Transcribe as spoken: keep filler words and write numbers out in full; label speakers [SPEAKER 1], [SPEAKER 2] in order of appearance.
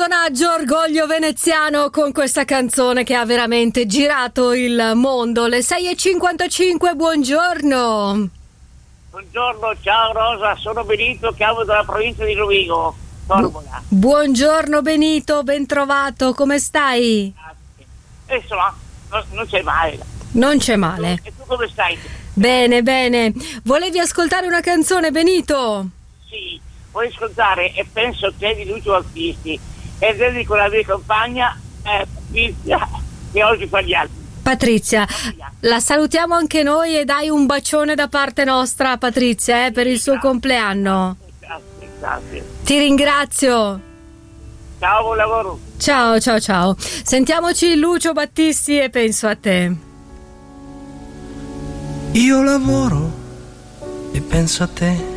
[SPEAKER 1] Donaggio, orgoglio veneziano, con questa canzone che ha veramente girato il mondo. Le sei e cinquantacinque, buongiorno.
[SPEAKER 2] Buongiorno, ciao Rosa, sono Benito, chiamo dalla provincia di Rovigo, Torbola.
[SPEAKER 1] Bu- buongiorno Benito, ben trovato, come stai?
[SPEAKER 2] Grazie. Insomma, non, non c'è male.
[SPEAKER 1] Non c'è male.
[SPEAKER 2] E tu come stai?
[SPEAKER 1] Bene, bene. Volevi ascoltare una canzone, Benito?
[SPEAKER 2] Sì, vuoi ascoltare E penso a te di Lucio Battisti e dedico la mia compagna eh, Patrizia, che oggi fa gli altri.
[SPEAKER 1] Patrizia, la salutiamo anche noi e dai un bacione da parte nostra a Patrizia eh, per il suo compleanno.
[SPEAKER 2] Grazie, grazie.
[SPEAKER 1] Ti ringrazio.
[SPEAKER 2] Ciao, buon lavoro.
[SPEAKER 1] Ciao, ciao, ciao. Sentiamoci Lucio Battisti e penso a te.
[SPEAKER 3] Io lavoro e penso a te.